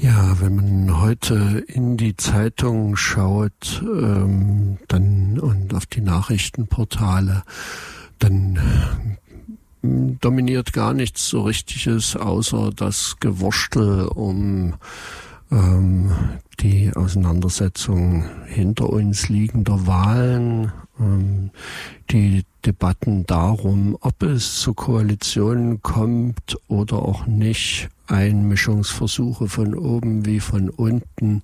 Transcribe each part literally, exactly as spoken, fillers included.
Ja, wenn man heute in die Zeitung schaut, ähm, dann und auf die Nachrichtenportale, dann äh, dominiert gar nichts so Richtiges, außer das Gewurstel um ähm, die Auseinandersetzung hinter uns liegender Wahlen, ähm, die Debatten darum, ob es zu Koalitionen kommt oder auch nicht, Einmischungsversuche von oben wie von unten,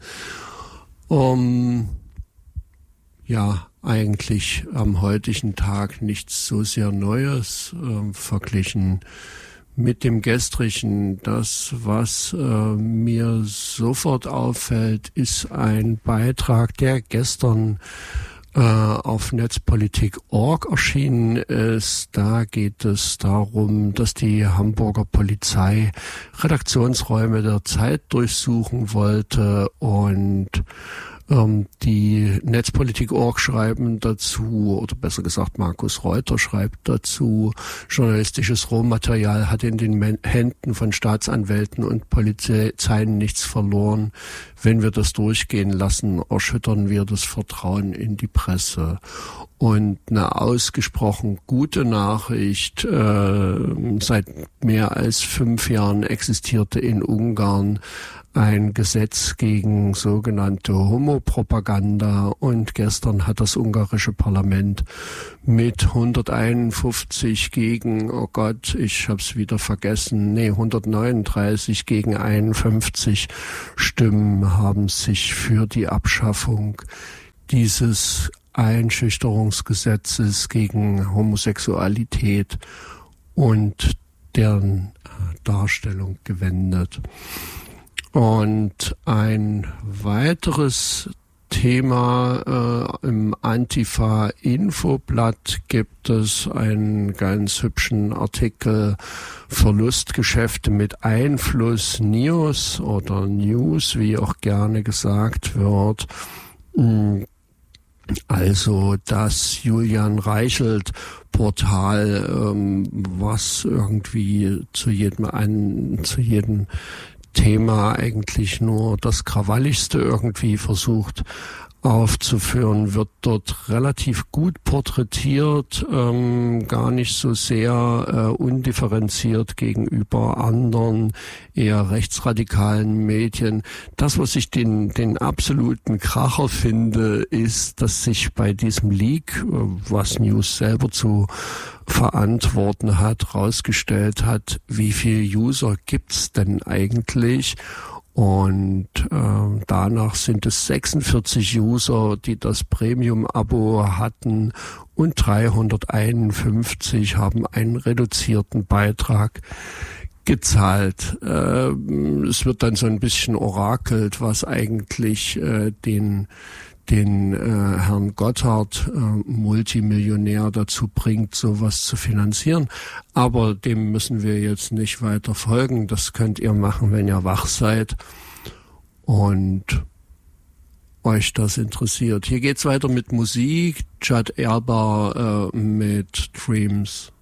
um ja eigentlich am heutigen Tag nichts so sehr Neues äh, verglichen mit dem gestrigen. Das, was äh, mir sofort auffällt, ist ein Beitrag, der gestern äh, auf netzpolitik punkt org erschienen ist. Da geht es darum, dass die Hamburger Polizei Redaktionsräume der Zeit durchsuchen wollte und Ähm, die netzpolitik punkt org schreiben dazu, oder besser gesagt Markus Reuter schreibt dazu, journalistisches Rohmaterial hat in den Men- Händen von Staatsanwälten und Polizeien nichts verloren. Wenn wir das durchgehen lassen, erschüttern wir das Vertrauen in die Presse. Und eine ausgesprochen gute Nachricht, äh, seit mehr als fünf Jahren existierte in Ungarn ein Gesetz gegen sogenannte Homopropaganda, und gestern hat das ungarische Parlament mit hunderteinundfünfzig gegen, oh Gott, ich hab's wieder vergessen, nee, hundertneununddreißig gegen einundfünfzig Stimmen haben sich für die Abschaffung dieses Einschüchterungsgesetzes gegen Homosexualität und deren Darstellung gewendet. Und ein weiteres Thema äh, im Antifa-Infoblatt gibt es einen ganz hübschen Artikel Verlustgeschäfte mit Einfluss News oder News, wie auch gerne gesagt wird. Also das Julian Reichelt Portal, ähm, was irgendwie zu jedem einen, zu jedem Thema eigentlich nur das Krawalligste irgendwie versucht aufzuführen, wird dort relativ gut porträtiert, ähm, gar nicht so sehr äh, undifferenziert gegenüber anderen eher rechtsradikalen Medien. Das, was ich den, den absoluten Kracher finde, ist, dass sich bei diesem Leak, was News selber zu verantworten hat, rausgestellt hat, wie viele User gibt's denn eigentlich? Und äh, danach sind es sechsundvierzig User, die das Premium-Abo hatten, und dreihunderteinundfünfzig haben einen reduzierten Beitrag gezahlt. Äh, es wird dann so ein bisschen orakelt, was eigentlich äh, den den äh, Herrn Gotthard, äh, Multimillionär, dazu bringt, sowas zu finanzieren. Aber dem müssen wir jetzt nicht weiter folgen. Das könnt ihr machen, wenn ihr wach seid und euch das interessiert. Hier geht's weiter mit Musik. Judd Erba äh, mit Dreams.